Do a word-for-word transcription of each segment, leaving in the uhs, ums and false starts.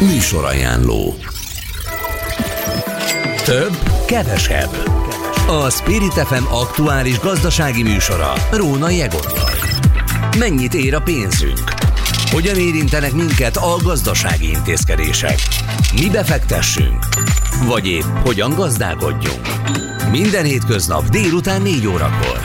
Műsorajánló. Több, kevesebb. A Spirit ef em aktuális gazdasági műsora Rónai Egonnal. Mennyit ér a pénzünk? Hogyan érintenek minket a gazdasági intézkedések? Mi befektessünk? Vagy épp hogyan gazdálkodjunk? Minden hétköznap délután négy órakor.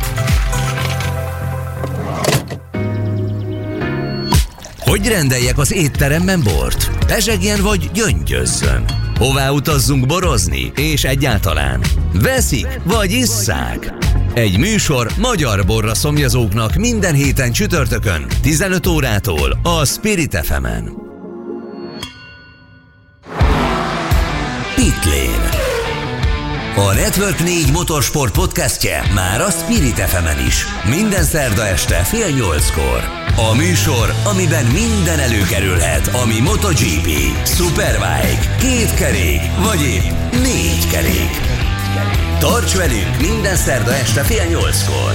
Hogy rendeljek az étteremben bort? Pezsegjen vagy gyöngyözzön? Hová utazzunk borozni? És egyáltalán veszik vagy isszák? Egy műsor magyar borra szomjazóknak minden héten csütörtökön tizenöt órától a Spirit ef emen. Pitlane. A Network négy motorsport podcastje már a Spirit ef emen is. Minden szerda este fél nyolckor. A műsor, amiben minden előkerülhet, ami MotoGP, Superbike, két kerék, vagy épp négy kerék. Tarts velünk minden szerda este fél nyolckor.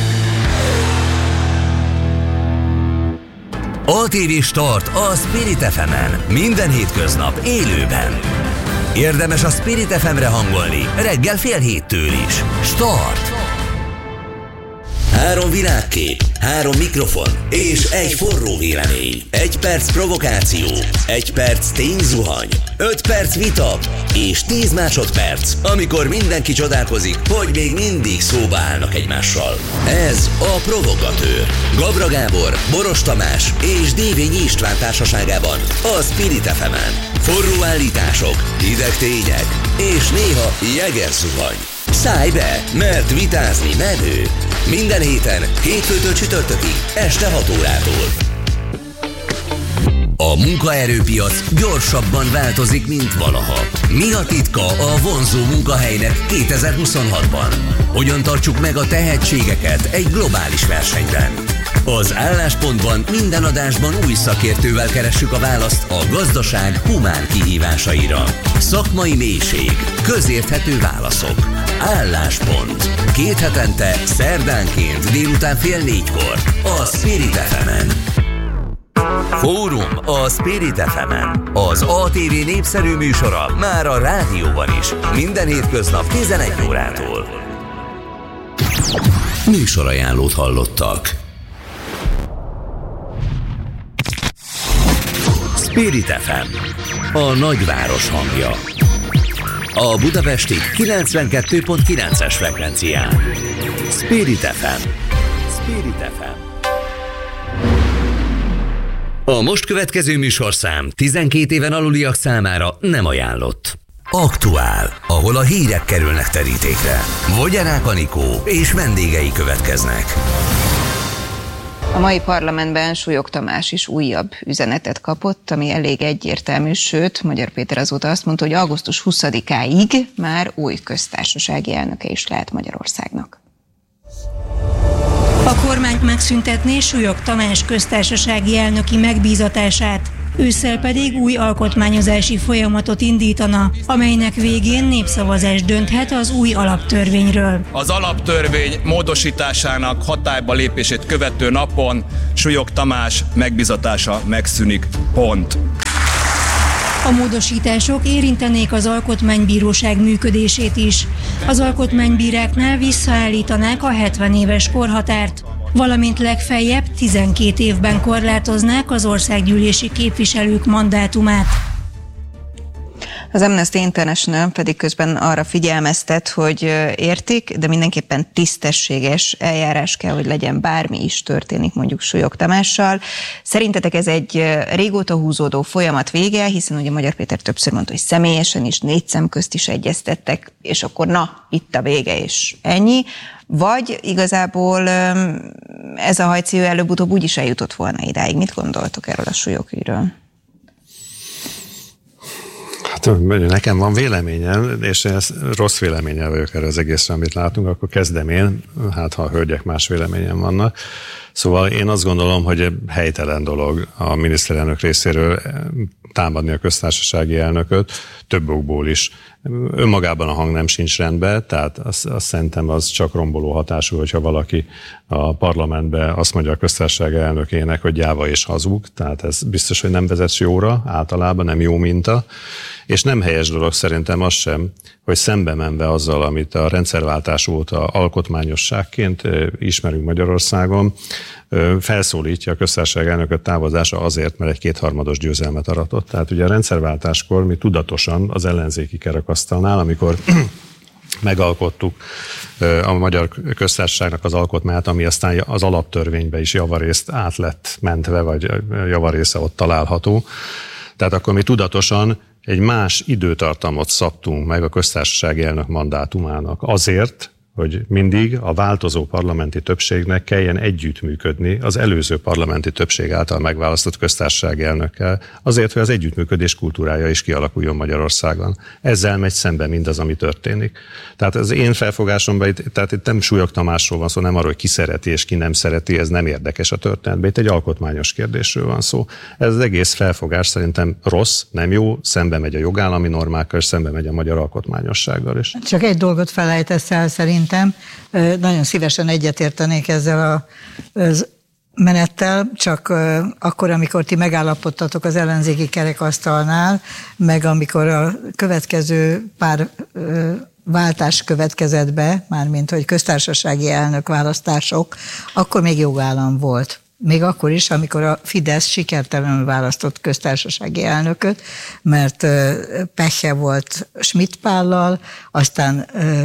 á té vé Start a Spirit ef emen. Minden hétköznap élőben. Érdemes a Spirit ef emre hangolni reggel fél héttől is. Start! Három világkép, három mikrofon és egy forró vélemény. Egy perc provokáció, egy perc tényzuhany, öt perc vita és tíz másodperc, amikor mindenki csodálkozik, hogy még mindig szóba állnak egymással. Ez a Provogatőr. Gabra Gábor, Boros Tamás és Dévényi István társaságában a Spirit ef emen. Forró állítások, hideg tények és néha jeges zuhany. Szállj be, mert vitázni menő. Minden héten, hétfőtől csütörtökig, este hat órától. A munkaerőpiac gyorsabban változik, mint valaha. Mi a titka a vonzó munkahelynek kétezer-huszonhatban? Hogyan tartsuk meg a tehetségeket egy globális versenyben? Az Álláspontban minden adásban új szakértővel keressük a választ a gazdaság humán kihívásaira. Szakmai mélység, közérthető válaszok. Álláspont. Két hetente, szerdánként délután fél négykor a Spirit ef emen. Fórum a Spirit ef emen. Az á té vé népszerű műsora már a rádióban is. Minden hétköznap tizenegy órától. Műsorajánlót hallottak. Spirit ef em. A nagyváros hangja. A budapesti kilencvenkettő pont kilences frekvencián. Spirit ef em. Spirit ef em. A most következő műsorszám tizenkét éven aluliak számára nem ajánlott. Aktuál, ahol a hírek kerülnek terítékre. Wojciech Anikó és vendégei következnek. A mai parlamentben Súlyog Tamás is újabb üzenetet kapott, ami elég egyértelmű, sőt, Magyar Péter azóta azt mondta, hogy augusztus huszadikáig már új köztársasági elnöke is lehet Magyarországnak. A kormányt megszüntetné Súlyog Tamás köztársasági elnöki megbízatását, ősszel pedig új alkotmányozási folyamatot indítana, amelynek végén népszavazás dönthet az új alaptörvényről. Az alaptörvény módosításának hatályba lépését követő napon Súlyog Tamás megbízatása megszűnik. Pont. A módosítások érintenék az Alkotmánybíróság működését is. Az alkotmánybíráknál visszaállítanák a hetven éves korhatárt, valamint legfeljebb tizenkét évben korlátoznák az országgyűlési képviselők mandátumát. Az Amnesty International pedig közben arra figyelmeztet, hogy értik, de mindenképpen tisztességes eljárás kell, hogy legyen, bármi is történik mondjuk Súlyog Tamással. Szerintetek ez egy régóta húzódó folyamat vége, hiszen ugye Magyar Péter többször mondta, hogy személyesen is, négy szem közt is egyeztettek, és akkor na, itt a vége, és ennyi. Vagy igazából ez a hajcihő előbb-utóbb úgyis eljutott volna idáig. Mit gondoltok erről a Súlyog ügyről? Hát nekem van véleményem, és ez rossz véleményem vagyok erre az egészre, amit látunk, akkor kezdem én, hát ha a hölgyek más véleményem vannak. Szóval én azt gondolom, hogy helytelen dolog a miniszterelnök részéről támadni a köztársasági elnököt, több okból is. Önmagában a hang nem sincs rendben, tehát azt, azt szerintem az csak romboló hatású, hogyha valaki a parlamentben azt mondja a köztársasági elnökének, hogy gyáva és hazug, tehát ez biztos, hogy nem vezet jóra, általában nem jó minta, és nem helyes dolog szerintem az sem, hogy szembe menve azzal, amit a rendszerváltás óta alkotmányosságként ismerünk Magyarországon, felszólítja a köztársasági elnököt távozása azért, mert egy kétharmados győzelmet aratott. Tehát ugye a rendszerváltáskor mi tudatosan az ellenzéki kerekasztalnál, amikor megalkottuk a Magyar Köztársaságnak az alkotmányát, ami aztán az alaptörvénybe is javarészt át lett mentve, vagy javarésze ott található. Tehát akkor mi tudatosan egy más időtartamot szabtunk meg a köztársasági elnök mandátumának azért, hogy mindig a változó parlamenti többségnek kelljen együttműködni az előző parlamenti többség által megválasztott köztársasági elnökkel, azért, hogy az együttműködés kultúrája is kialakuljon Magyarországon. Ezzel megy szembe mindaz, ami történik. Tehát az én felfogásomban, itt, tehát itt nem Súlyog Tamásról van szó, nem arról, hogy ki szereti és ki nem szereti, ez nem érdekes a történetben, itt egy alkotmányos kérdésről van szó. Ez az egész felfogás szerintem rossz, nem jó, szembe megy a jogállami normákkal, és szembe megy a magyar alkotmányossággal is. Csak egy dolgot felejtesz el szerintem. Nagyon szívesen egyetértenék ezzel a az menettel, csak akkor, amikor ti megállapodtatok az ellenzéki kerekasztalnál, meg amikor a következő pár váltás következett be, mármint hogy köztársasági elnök választások, akkor még jogállam volt. Még akkor is, amikor a Fidesz sikertelenül választott köztársasági elnököt, mert pehje volt Schmidt Pállal, aztán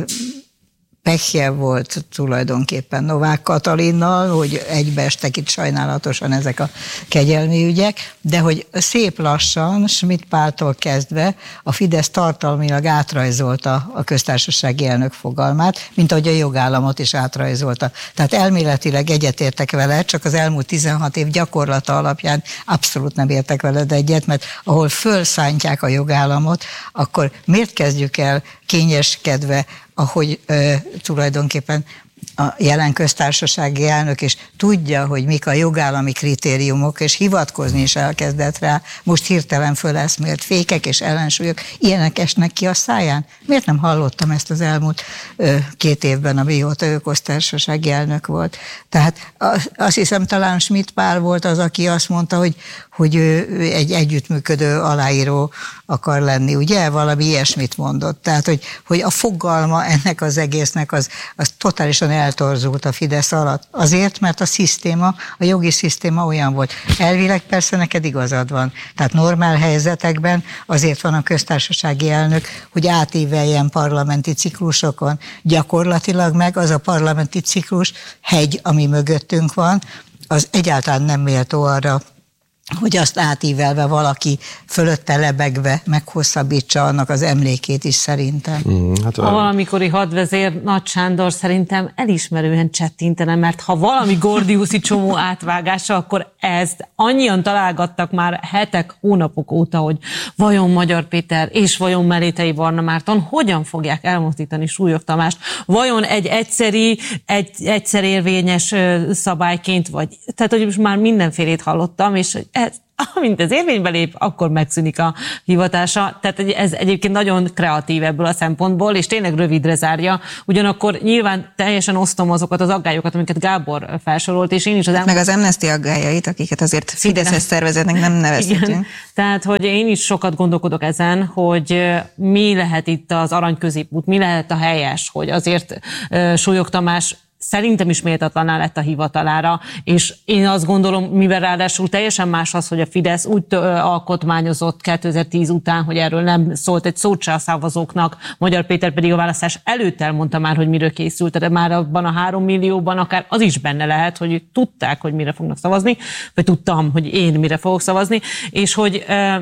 pehje volt tulajdonképpen Novák Katalinnal, hogy egybeestek itt sajnálatosan ezek a kegyelmi ügyek, de hogy szép lassan Schmidt Páltól kezdve a Fidesz tartalmilag átrajzolta a köztársasági elnök fogalmát, mint ahogy a jogállamot is átrajzolta. Tehát elméletileg egyetértek vele, csak az elmúlt tizenhat év gyakorlata alapján abszolút nem értek veled egyet, mert ahol fölszántják a jogállamot, akkor miért kezdjük el kényeskedve, ahogy ö, tulajdonképpen a jelen köztársasági elnök is tudja, hogy mik a jogállami kritériumok, és hivatkozni is elkezdett rá, most hirtelen föleszmélt fékek és ellensúlyok, ilyenek esnek ki a száján. Miért nem hallottam ezt az elmúlt ö, két évben, amióta ő köztársasági elnök volt? Tehát azt hiszem, talán Schmidt Pál volt az, aki azt mondta, hogy, hogy ő, ő egy együttműködő aláíró akar lenni, ugye? Valami ilyesmit mondott. Tehát, hogy, hogy a fogalma ennek az egésznek az, az totálisan eltorzult a Fidesz alatt. Azért, mert a szisztéma, a jogi szisztéma olyan volt. Elvileg persze neked igazad van. Tehát normál helyzetekben azért van a köztársasági elnök, hogy átíveljen parlamenti ciklusokon. Gyakorlatilag meg az a parlamenti ciklus hegy, ami mögöttünk van, az egyáltalán nem méltó arra, hogy azt átívelve valaki fölötte lebegve meghosszabbítsa annak az emlékét is szerintem. Mm, hát a valamikori hadvezér Nagy Sándor szerintem elismerően csettintene, mert ha valami gordiuszi csomó átvágása, akkor ezt annyian találgattak már hetek, hónapok óta, hogy vajon Magyar Péter és vajon Melétei Barna Márton hogyan fogják elmozdítani Súlyog Tamást, vajon egy egyszeri, egy egyszer érvényes szabályként, vagy, tehát hogy most már mindenfélét hallottam, és ez, amint ez érvénybe lép, akkor megszűnik a hivatása. Tehát ez egyébként nagyon kreatív ebből a szempontból, és tényleg rövidre zárja. Ugyanakkor nyilván teljesen osztom azokat az aggályokat, amiket Gábor felsorolt, és én is az elmúlt... Meg az Amnesty aggályait, akiket azért Fideszes szervezetnek nem nevezhetünk. Tehát, hogy én is sokat gondolkodok ezen, hogy mi lehet itt az arany középút, mi lehet a helyes, hogy azért Súlyog Tamás szerintem is méltatlaná lett a hivatalára, és én azt gondolom, mivel ráadásul teljesen más az, hogy a Fidesz úgy alkotmányozott kétezer-tíz után, hogy erről nem szólt egy szót se a szavazóknak, Magyar Péter pedig a választás előtt elmondta már, hogy miről készült, tehát már abban a három millióban akár az is benne lehet, hogy tudták, hogy mire fognak szavazni, vagy tudtam, hogy én mire fogok szavazni, és hogy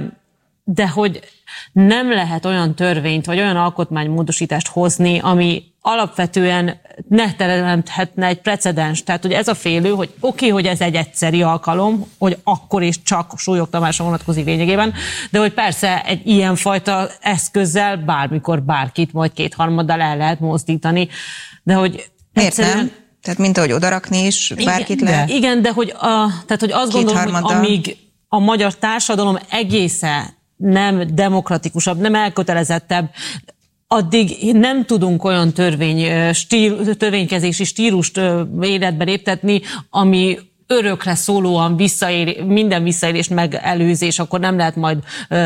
de hogy nem lehet olyan törvényt, vagy olyan alkotmánymódosítást hozni, ami alapvetően ne teremthetne egy precedens. Tehát, hogy ez a félő, hogy oké, okay, hogy ez egy egyszeri alkalom, hogy akkor és csak Súlyog Tamásra vonatkozik lényegében, de hogy persze egy ilyenfajta eszközzel bármikor bárkit majd kétharmaddal el lehet mozdítani. De hogy miért egyszerűen... nem? Tehát mint ahogy odarakni is bárkit igen, le. De, igen, de hogy, a, tehát, hogy azt gondolom, hogy amíg a magyar társadalom egészen nem demokratikusabb, nem elkötelezettebb, addig nem tudunk olyan törvény, stíl, törvénykezési stílust életbe léptetni, ami örökre szólóan visszaél, minden visszaélést megelőzés, akkor nem lehet majd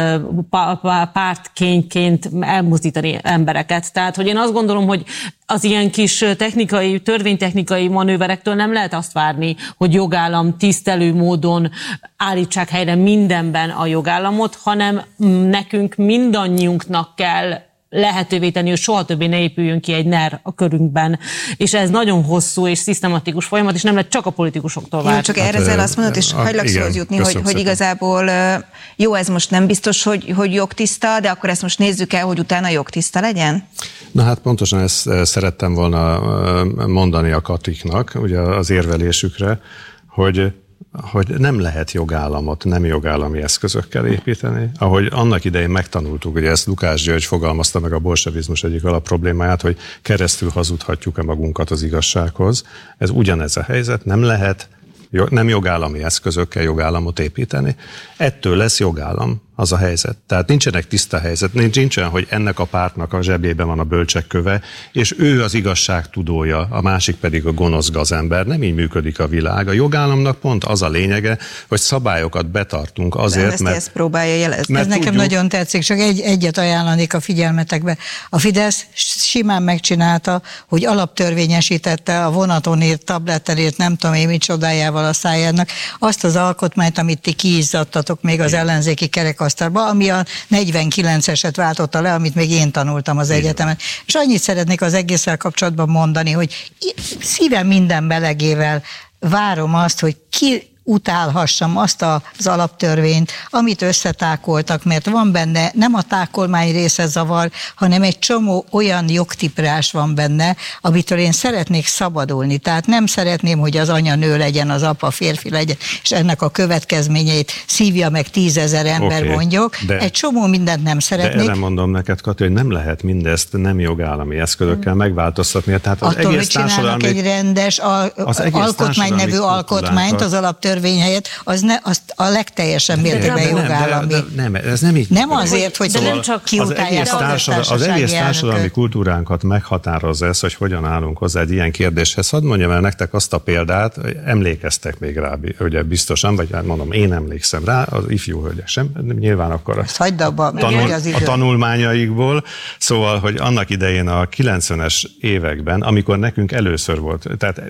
pártkényként elmozdítani embereket. Tehát, hogy én azt gondolom, hogy az ilyen kis technikai, törvénytechnikai manőverektől nem lehet azt várni, hogy jogállam tisztelő módon állítsák helyre mindenben a jogállamot, hanem nekünk mindannyiunknak kell lehetővé tenni, hogy soha többé ne épüljön ki egy NER a körünkben. És ez nagyon hosszú és szisztematikus folyamat, és nem lehet csak a politikusoktól várni. Csak erre ezzel azt mondod, és hagylak szóhoz jutni, hogy, hogy igazából jó, ez most nem biztos, hogy, hogy jogtiszta, de akkor ezt most nézzük el, hogy utána jogtiszta legyen? Na hát pontosan ezt szerettem volna mondani a Katiknak, ugye az érvelésükre, hogy hogy nem lehet jogállamot nem jogállami eszközökkel építeni. Ahogy annak idején megtanultuk, ugye ezt Lukács György fogalmazta meg a bolsevizmus egyik alapproblémáját, hogy keresztül hazudhatjuk-e magunkat az igazsághoz. Ez ugyanez a helyzet, nem lehet nem jogállami eszközökkel jogállamot építeni. Ettől lesz jogállam, az a helyzet. Tehát nincsenek tiszta helyzet, nincs, nincs olyan, hogy ennek a pártnak a zsebében van a bölcsek köve, és ő az igazság tudója, a másik pedig a gonosz gazember. Nem így működik a világ. A jogállamnak pont az a lényege, hogy szabályokat betartunk azért, ezt mert... ezt próbálja jelezni. Ez nekem tudjuk... nagyon tetszik, csak egy, egyet ajánlanék a figyelmetekbe. A Fidesz simán megcsinálta, hogy alaptörvényesítette a vonaton írt, tabletten írt, nem tudom én micsodájával a szájának, azt az alkotmányt, amit ti kiizzattatok még az ellenzéki kerekasztalba, ami a negyvenkilenceset váltotta le, amit még én tanultam az egyetemen. És annyit szeretnék az egésszel kapcsolatban mondani, hogy szívem minden melegével várom azt, hogy ki utálhassam azt az alaptörvényt, amit összetákoltak, mert van benne, nem a tákolmány része zavar, hanem egy csomó olyan jogtiprás van benne, amitől én szeretnék szabadulni. Tehát nem szeretném, hogy az anya nő legyen, az apa férfi legyen, és ennek a következményeit szívja meg tízezer ember, okay, mondjuk. De, egy csomó mindent nem szeretnék. De erre mondom neked, Kati, hogy nem lehet mindezt nem jogállami eszközökkel hmm. megváltoztatni. Tehát az attól, egész hogy csinálnak társadalmi... egy rendes al- alkotmány nevű alkotmányt, az alaptörvény helyett, az ne, azt a legteljesen mértékben jogállami. Nem, nem, ez nem így. Nem azért, hogy szóval nem csak kiutálják az, egész az egész társadalmi kultúránkat meghatározza ez, hogy hogyan állunk hozzá egy ilyen kérdéshez. Hadd mondjam el nektek azt a példát, hogy emlékeztek még rá, ugye biztosan, vagy hát mondom, én emlékszem rá, az ifjú hölgyek sem, nyilván akkor a, abba, tanul, a tanulmányaikból, szóval, hogy annak idején a kilencvenes években, amikor nekünk először volt, tehát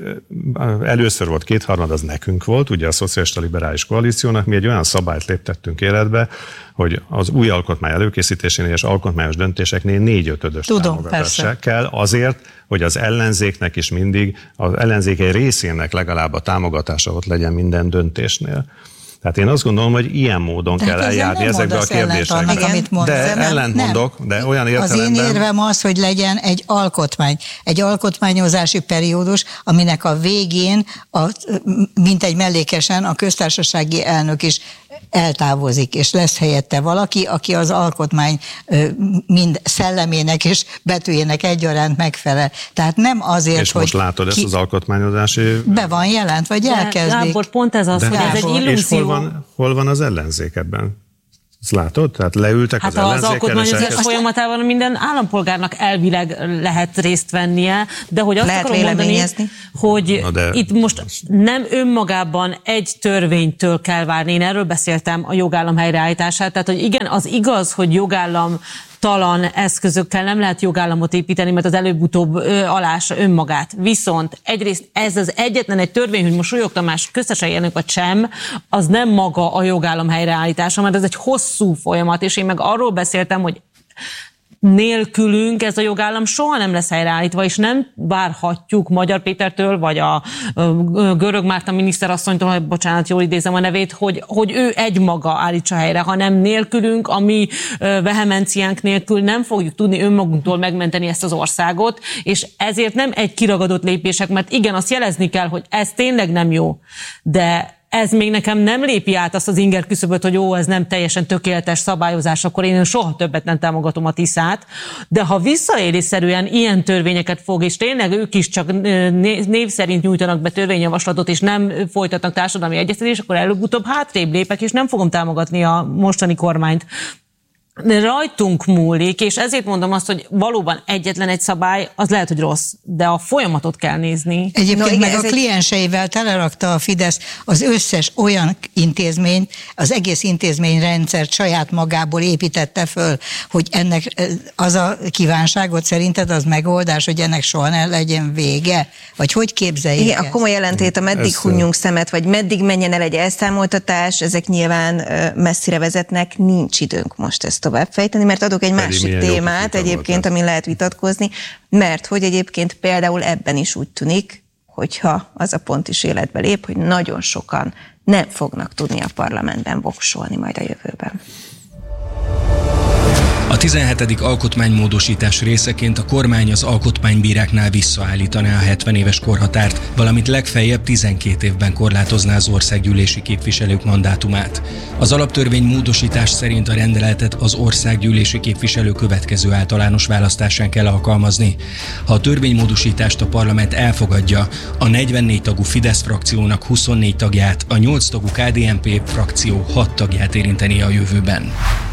először volt kétharmad, az nekünk volt, ugye a szocialista liberális koalíciónak, mi egy olyan szabályt léptettünk életbe, hogy az új alkotmány előkészítésénél és alkotmányos döntéseknél négyötödös támogatásra kell azért, hogy az ellenzéknek is mindig, az ellenzék egy részének legalább a támogatása ott legyen minden döntésnél. Tehát én azt gondolom, hogy ilyen módon de kell eljárni ezekbe a kérdésekbe. De ellentmondok, de olyan értelemben... Az én érvem az, hogy legyen egy alkotmány, egy alkotmányozási periódus, aminek a végén, a, mint egy mellékesen, a köztársasági elnök is eltávozik, és lesz helyette valaki, aki az alkotmány mind szellemének és betűjének egyaránt megfelel. Tehát nem azért, és hogy... most látod ki... ezt az alkotmányozási... Be van jelent, vagy de, elkezdik. Gábor, pont ez az, de, hogy ez egy illúzió. És hol van, hol van az ellenzék ebben? Ezt látod? Tehát leültek hát az ellenzékkel. Hát az alkotmányozás folyamatában minden állampolgárnak elvileg lehet részt vennie, de hogy azt lehet akarom mondani, hogy itt most nem önmagában egy törvénytől kell várni. Én erről beszéltem, a jogállam helyreállítását. Tehát, hogy igen, az igaz, hogy jogállam talan eszközökkel nem lehet jogállamot építeni, mert az előbb-utóbb alássa önmagát. Viszont egyrészt ez az egyetlen egy törvény, hogy most Súlyog Tamás köztársasági elnök vagy sem, az nem maga a jogállam helyreállítása, mert ez egy hosszú folyamat, és én meg arról beszéltem, hogy nélkülünk ez a jogállam soha nem lesz helyreállítva, és nem várhatjuk Magyar Pétertől, vagy a Görög Márta miniszterasszonytól, hogy bocsánat, jól idézem a nevét, hogy, hogy ő egymaga állítsa helyre, hanem nélkülünk, a mi vehemenciánk nélkül nem fogjuk tudni önmagunktól megmenteni ezt az országot, és ezért nem egy kiragadott lépések, mert igen, azt jelezni kell, hogy ez tényleg nem jó, de ez még nekem nem lépi át azt az inger küszöböt, hogy ó, ez nem teljesen tökéletes szabályozás, akkor én soha többet nem támogatom a Tiszát, de ha visszaélésszerűen ilyen törvényeket fog, és tényleg ők is csak név szerint nyújtanak be törvényjavaslatot, és nem folytatnak társadalmi egyeztetést, akkor előbb-utóbb hátrébb lépek, és nem fogom támogatni a mostani kormányt. Rajtunk múlik, és ezért mondom azt, hogy valóban egyetlen egy szabály, az lehet, hogy rossz, de a folyamatot kell nézni. Egyébként no, igen, meg a egy... klienseivel telerakta a Fidesz az összes olyan intézményt, az egész intézményrendszert saját magából építette föl, hogy ennek az a kívánságot szerinted az megoldás, hogy ennek soha ne legyen vége? Vagy hogy képzeljük igen, ezt? A komoly ellentét, a meddig hunjunk szemet, vagy meddig menjen el egy elszámoltatás, ezek nyilván messzire vezetnek, nincs időnk most ezt tovább fejteni, mert adok egy Pedig másik témát egyébként, amin lehet vitatkozni, mert hogy egyébként például ebben is úgy tűnik, hogyha az a pont is életbe lép, hogy nagyon sokan nem fognak tudni a parlamentben voksolni majd a jövőben. A tizenhetedik alkotmánymódosítás részeként a kormány az alkotmánybíráknál visszaállítaná a hetven éves korhatárt, valamint legfeljebb tizenkét évben korlátozná az országgyűlési képviselők mandátumát. Az alaptörvény módosítás szerint a rendeletet az országgyűlési képviselő következő általános választásán kell alkalmazni. Ha a törvénymódosítást a parlament elfogadja, a negyvennégy tagú Fidesz frakciónak huszonnégy tagját, a nyolc tagú ká dé en pé frakció hat tagját érinteni a jövőben.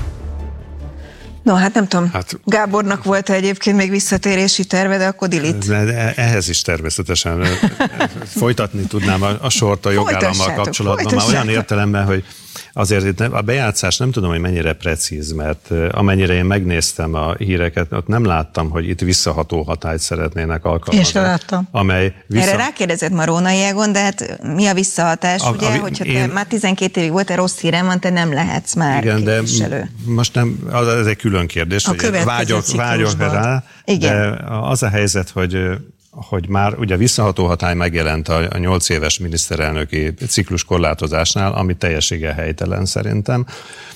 No, hát nem tudom, hát, Gábornak volt egyébként még visszatérési terve, de akkor dilit. Ehhez is természetesen folytatni tudnám a, a sort a jogállammal kapcsolatban. Már olyan értelemben, hogy azért itt a bejátszás nem tudom, hogy mennyire precíz, mert amennyire én megnéztem a híreket, ott nem láttam, hogy itt visszaható hatályt szeretnének alkalmazni. Én sem láttam. Amely vissza... Erre rákérdezett Marónai Egon, de hát mi a visszahatás, a, ugye, a, hogyha én... te már tizenkét évig volt, rossz hírem van, te nem lehetsz már igen, képviselő. De most nem, az ez egy külön kérdés, a hogy vágyok, vágyok rá, igen. De az a helyzet, hogy hogy már ugye visszaható hatály megjelent a nyolc éves miniszterelnöki ciklus korlátozásnál, ami teljességgel helytelen szerintem,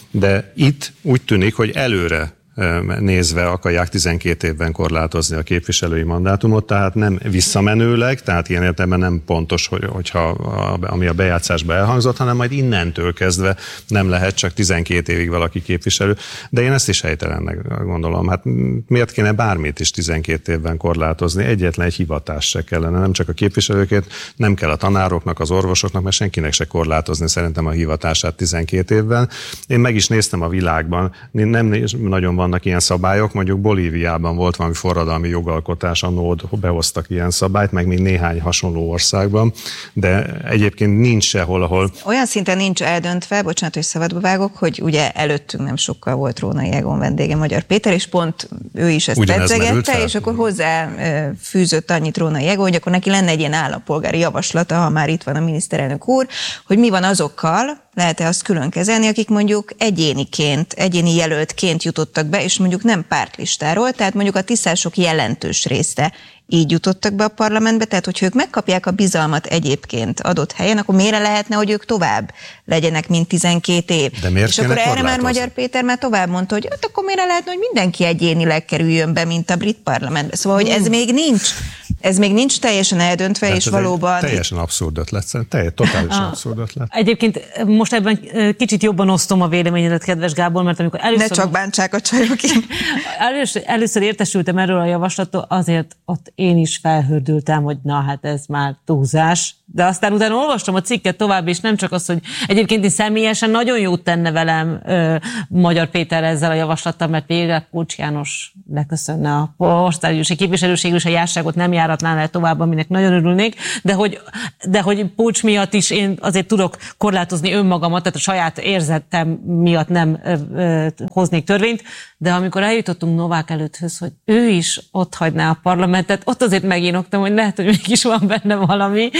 de itt úgy tűnik, hogy előre nézve akarják tizenkét évben korlátozni a képviselői mandátumot, tehát nem visszamenőleg, tehát ilyen értelemben nem pontos, hogy, hogyha ami a bejátszásban elhangzott, hanem majd innentől kezdve nem lehet csak tizenkét évig valaki képviselő, de én ezt is helytelennek gondolom. Hát miért kéne bármit is tizenkét évben korlátozni? Egyetlen egy hivatás se kellene, nem csak a képviselőket, nem kell a tanároknak, az orvosoknak, mert senkinek se korlátozni szerintem a hivatását tizenkét évben. Én meg is néztem a világban, nem nagyon van vannak ilyen szabályok, mondjuk Bolíviában volt valami forradalmi jogalkotás, annó behoztak ilyen szabályt, meg még néhány hasonló országban, de egyébként nincs sehol, ahol... Olyan szinten nincs eldöntve, bocsánat, hogy szabadba vágok, hogy ugye előttünk nem sokkal volt Rónai Egon vendége, Magyar Péter, és pont ő is ezt pedzegette, és akkor hozzá fűzött annyit Rónai Egon, hogy akkor neki lenne egy ilyen állampolgári javaslata, ha már itt van a miniszterelnök úr, hogy mi van azokkal, lehet-e azt külön kezelni, akik mondjuk egyéniként, egyéni jelöltként jutottak be, és mondjuk nem pártlistáról, tehát mondjuk a tisztások jelentős része így jutottak be a parlamentbe, tehát hogyha ők megkapják a bizalmat egyébként adott helyen, akkor miért lehetne, hogy ők tovább legyenek, mint tizenkét év. De miért és akkor erre már Magyar Péter már tovább mondta, hogy hát akkor miért lehetne, hogy mindenki egyénileg kerüljön be, mint a brit parlamentbe. Szóval, hogy ez még nincs, ez még nincs teljesen eldöntve, tehát és valóban... Teljesen abszurd ötlet, teljesen totálisan abszurd ötlet. Egyébként most ebben kicsit jobban osztom a véleményedet, kedves Gábor, mert amikor először... Ne csak bántsák a csajok. először, először értesültem erről a javaslattól, azért ott én is felhördültem, hogy na hát ez már túlzás, de aztán utána olvastam a cikket tovább, és nem csak az, hogy egyébként én személyesen nagyon jót tenne velem ö, Magyar Péter ezzel a javaslattal, mert végre Pócs János leköszönne a országgyűlési képviselőségről, és a járságot nem járatná le tovább, aminek nagyon örülnék, de hogy, de hogy Pócs miatt is én azért tudok korlátozni önmagamat, tehát a saját érzetem miatt nem ö, ö, hoznék törvényt, de amikor eljutottunk Novák előtthöz, hogy ő is ott hagyná a parlamentet, ott azért megínoktam, hogy lehet, hogy mégis van benne valami,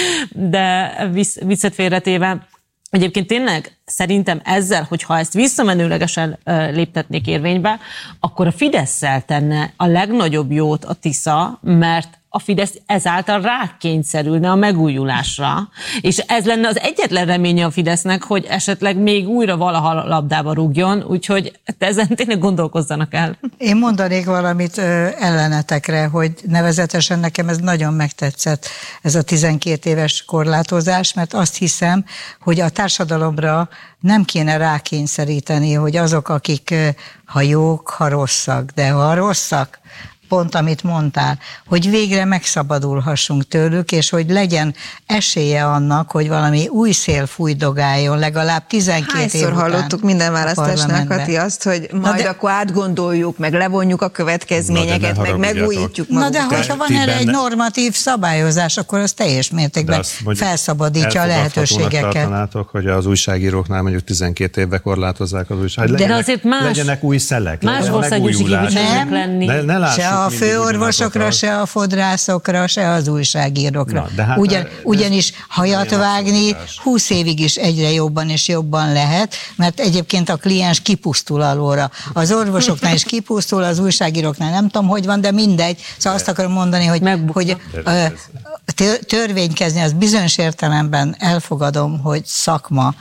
de viccet félretéve, egyébként tényleg szerintem ezzel, hogyha ezt visszamenőlegesen uh, léptetnék érvénybe, akkor a Fidesszel tenne a legnagyobb jót a Tisza, mert a Fidesz ezáltal rákényszerülne a megújulásra, és ez lenne az egyetlen reménye a Fidesznek, hogy esetleg még újra valaha labdába rúgjon, úgyhogy ezen tényleg gondolkozzanak el. Én mondanék valamit ö, ellenetekre, hogy nevezetesen nekem ez nagyon megtetszett, ez a tizenkét éves korlátozás, mert azt hiszem, hogy a társadalomra nem kéne rákényszeríteni, hogy azok, akik ha jók, ha rosszak, de ha rosszak, pont amit mondtál, hogy végre megszabadulhassunk tőlük, és hogy legyen esélye annak, hogy valami új szél fújdogáljon, legalább tizenkét Hányszor év után. Hallottuk minden választásnál, Kati, azt, hogy majd de, akkor átgondoljuk, meg levonjuk a következményeket, meg megújítjuk magunkat. Na de hogyha van erre egy normatív szabályozás, akkor az teljes mértékben felszabadítja a lehetőségeket. Tartanátok, hogy az újságíróknál mondjuk tizenkét évbe korlátozzák az újságírók. De legyenek, azért más, legyenek új szelek, más országgyűjségépviselőnek lenni. Ne, ne lássuk, a főorvosokra, se a fodrászokra, se az újságírókra. Na, hát Ugyan, ugyanis hajat vágni húsz évig is egyre jobban és jobban lehet, mert egyébként a kliens kipusztul alóra. Az orvosoknál is kipusztul, az újságíróknál nem tudom, hogy van, de mindegy. Szóval azt akarom mondani, hogy, hogy törvénykezni, az bizonyos értelemben elfogadom, hogy szakma,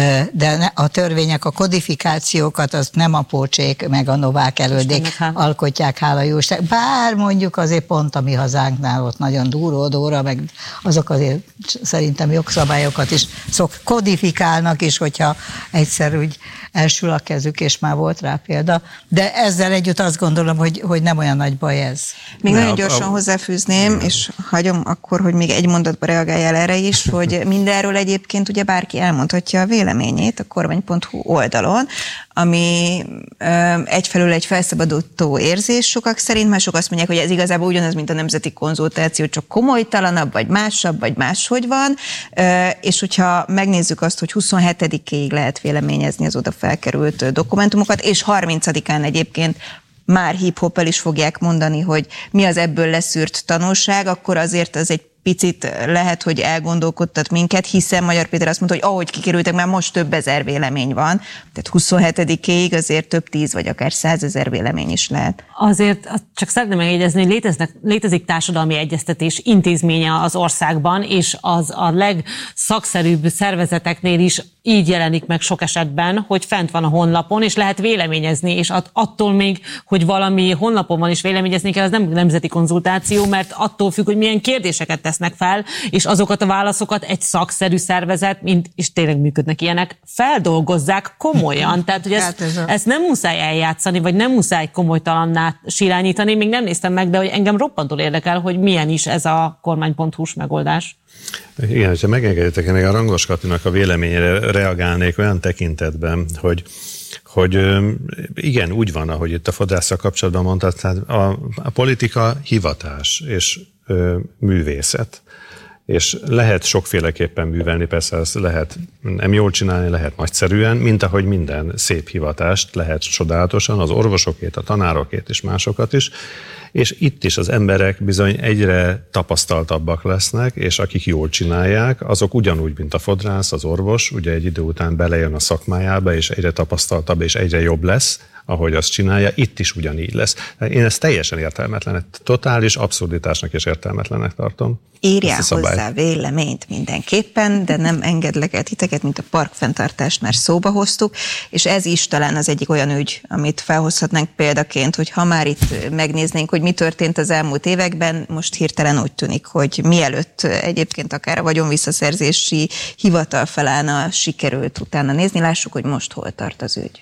de a törvények, a kodifikációkat, azt nem a Pócsék meg a Novák elődék alkotják, hála jó Isten. Bár mondjuk azért pont a mi hazánknál ott nagyon Dúró Dóra, meg azok azért szerintem jogszabályokat is szok, kodifikálnak is, hogyha egyszer úgy elsül a kezük, és már volt rá példa. De ezzel együtt azt gondolom, hogy, hogy nem olyan nagy baj ez. Még ne, nagyon gyorsan a, hozzáfűzném, és hagyom akkor, hogy még egy mondatba reagáljál erre is, hogy mindenről egyébként ugye bárki elmondhatja a véleményét a kormány pont hu oldalon, ami ö, egyfelől egy felszabadító érzés sokak szerint, mások azt mondják, hogy ez igazából ugyanaz, mint a nemzeti konzultáció, csak komolytalanabb, vagy másabb, vagy máshogy van, ö, és hogyha megnézzük azt, hogy huszonhetedikéig lehet véleményezni az oda felkerült dokumentumokat, és harmincadikán egyébként már hip-hoppel is fogják mondani, hogy mi az ebből leszűrt tanulság, akkor azért az egy picit lehet, hogy elgondolkodtat minket, hiszen Magyar Péter azt mondta, hogy ahogy kikerültek, már most több ezer vélemény van, tehát huszonhetedikéig azért több tíz vagy akár százezer vélemény is lehet. Azért csak szeretném megjegyezni, hogy léteznek, létezik társadalmi egyeztetés intézménye az országban, és az a legszakszerűbb szervezeteknél is így jelenik meg sok esetben, hogy fent van a honlapon, és lehet véleményezni, és attól még, hogy valami honlapon van és véleményezni kell, az nem nemzeti konzultáció, mert attól függ, hogy milyen kérdéseket tesznek fel, és azokat a válaszokat egy szakszerű szervezet, mint, és tényleg működnek ilyenek, feldolgozzák komolyan. Tehát, hogy ezt, ez a... ezt nem muszáj eljátszani, vagy nem muszáj komolytalanná sirányítani, még nem néztem meg, de hogy engem roppantól érdekel, hogy milyen is ez a kormány pont hu-s megoldás. Igen, hogyha megengeditek, én még a Rangos Katinak a véleményére reagálnék olyan tekintetben, hogy hogy igen, úgy van, ahogy itt a fodrásszal kapcsolatban mondtad, tehát a, a politika hivatás és ö, művészet. És lehet sokféleképpen művelni, persze ezt lehet nem jól csinálni, lehet nagyszerűen, mint ahogy minden szép hivatást lehet csodálatosan, az orvosokét, a tanárokét és másokat is. És itt is az emberek bizony egyre tapasztaltabbak lesznek, és akik jól csinálják, azok ugyanúgy, mint a fodrász, az orvos, ugye egy idő után belejön a szakmájába, és egyre tapasztaltabb, és egyre jobb lesz, ahogy azt csinálja, itt is ugyanígy lesz. Én ezt teljesen értelmetlenek, totális abszurditásnak és értelmetlenek tartom. Írjál hozzá véleményt mindenképpen, de nem engedlek el titeket, mint a parkfenntartást már szóba hoztuk, és ez is talán az egyik olyan ügy, amit felhozhatnánk példaként, hogy ha már itt megnéznénk, hogy mi történt az elmúlt években, most hirtelen úgy tűnik, hogy mielőtt egyébként akár a vagyonvisszaszerzési hivatal felállna, sikerült utána nézni, lássuk, hogy most hol tart az ügy.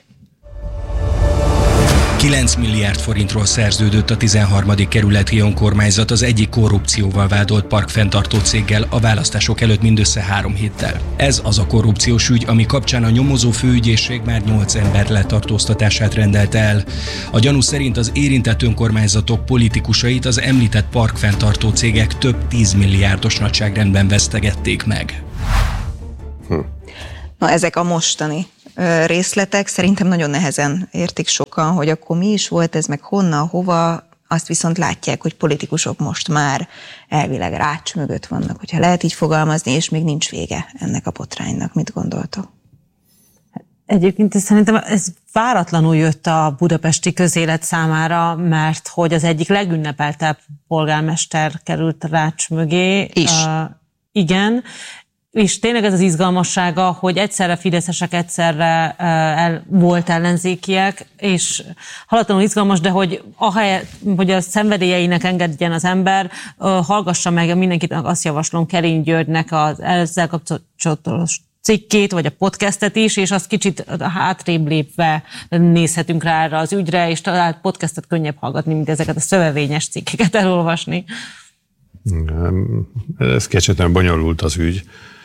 kilenc milliárd forintról szerződött a tizenharmadik kerületi önkormányzat az egyik korrupcióval vádolt parkfenntartó céggel a választások előtt mindössze három héttel. Ez az a korrupciós ügy, ami kapcsán a nyomozó főügyészség már nyolc ember letartóztatását rendelte el. A gyanú szerint az érintett önkormányzatok politikusait az említett parkfenntartó cégek több tízmilliárdos nagyságrendben vesztegették meg. Hm. Na, ezek a mostani részletek szerintem nagyon nehezen értik sokan, hogy akkor mi is volt ez, meg honnan, hova, azt viszont látják, hogy politikusok most már elvileg rács mögött vannak, hogyha lehet így fogalmazni, és még nincs vége ennek a botránynak. Mit gondoltok? Egyébként szerintem ez váratlanul jött a budapesti közélet számára, mert hogy az egyik legünnepeltebb polgármester került Rács mögé. Is. Uh, igen, és tényleg ez az izgalmassága, hogy egyszerre fideszesek, egyszerre uh, el, volt ellenzékiek, és halatlanul izgalmas, de hogy ahelyett, hogy a szenvedélyeinek engedjen az ember, uh, hallgassa meg, mindenkit azt javaslom Kerény Györgynek az ezzel kapcsolatos cikkét, vagy a podcastet is, és azt kicsit hátrébb lépve nézhetünk rá erre az ügyre, és talán podcastet könnyebb hallgatni, mint ezeket a szövevényes cikkeket elolvasni. Ez kicsit bonyolult az ügy,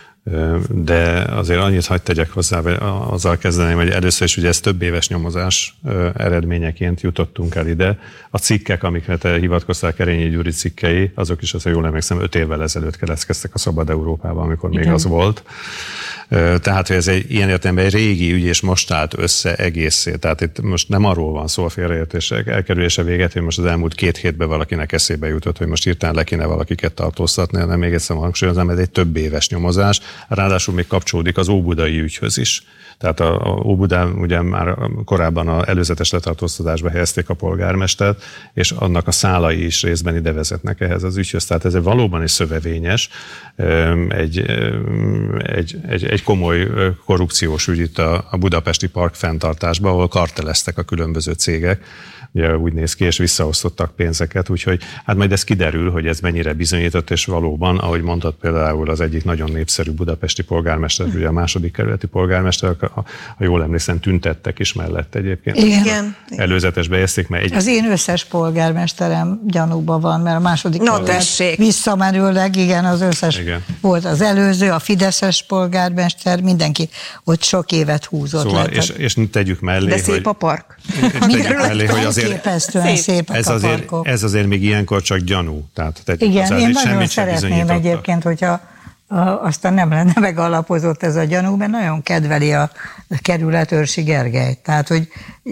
de azért annyit hadd tegyek hozzá, vagy azzal kezdeném, hogy először is ugye ez több éves nyomozás eredményeként jutottunk el ide. A cikkek, amikre te hivatkoztál, Kerényi Gyuri cikkei, azok is, azért jól emlékszem, öt évvel ezelőtt keletkeztek a Szabad Európában, amikor még Igen. az volt. Tehát, hogy ez egy ilyen értelemben egy régi ügy, és most állt össze egészé. Tehát itt most nem arról van szó a félreértések elkerülése véget, hogy most az elmúlt két hétben valakinek eszébe jutott, hogy most hirtelen le kéne valakiket tartóztatni, hanem még egyszer hangsúlyozom, ez egy több éves nyomozás, ráadásul még kapcsolódik az óbudai ügyhöz is. Tehát a, a Óbudán ugye már korábban az előzetes letartóztatásba helyezték a polgármestert, és annak a szálai is részben ide vezetnek ehhez az ügyhöz. Tehát ez valóban is szövevényes, egy, egy, egy, egy komoly korrupciós ügy itt a, a budapesti park fenntartásban, ahol karteleztek a különböző cégek, ugye úgy néz ki, és visszaosztottak pénzeket, úgyhogy hát majd ez kiderül, hogy ez mennyire bizonyított, és valóban, ahogy mondtad, például az egyik nagyon népszerű budapesti polgármester, ugye a második kerületi polgármester, ha jól emlékszem, tüntettek is mellett egyébként. Igen. Előzetes bejezték, mert egy... Az én összes polgármesterem gyanúban van, mert a második no, tessék. Visszamenőleg, igen, az összes igen. Volt az előző, a fideszes polgármester, mindenki ott sok évet húzott. Szóval, és, és tegyük mellé, de szép hogy, a park. Tegyük mellé, hogy azért szép. szépek ez, a azért, parkok. ez azért még ilyenkor csak gyanú. Tehát igen, én nagyon szeretném egyébként, hogyha aztán nem lenne megalapozott ez a gyanú, mert nagyon kedveli a kerület Őrsi Gergelyt. Tehát, hogy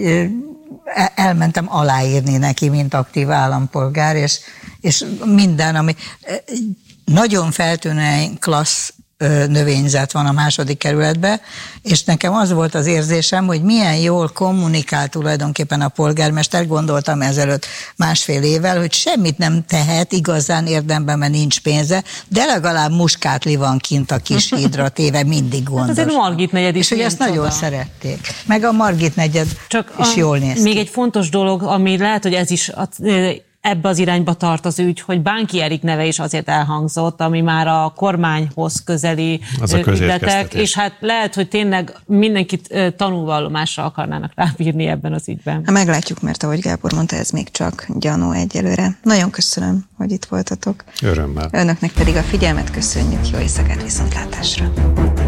elmentem aláírni neki, mint aktív állampolgár, és, és minden, ami nagyon feltűnően klassz növényzet van a második kerületben, és nekem az volt az érzésem, hogy milyen jól kommunikál tulajdonképpen a polgármester, gondoltam ezelőtt másfél évvel, hogy semmit nem tehet igazán érdemben, mert nincs pénze, de legalább muskátli van kint a kis hídra téve, mindig gondos. Hát azért Margit negyed is. És hogy ezt nagyon szerették. Meg a Margit negyed Csak is a, jól néz ki. Még egy fontos dolog, ami lehet, hogy ez is a, ebbe az irányba tart az ügy, hogy Bánki Erik neve is azért elhangzott, ami már a kormányhoz közeli ügyletek, és hát lehet, hogy tényleg mindenkit tanúvallomásra akarnának rábírni ebben az ügyben. Hát meglátjuk, mert ahogy Gábor mondta, ez még csak gyanú egyelőre. Nagyon köszönöm, hogy itt voltatok. Örömmel. Önöknek pedig a figyelmet köszönjük, jó éjszakát, viszontlátásra.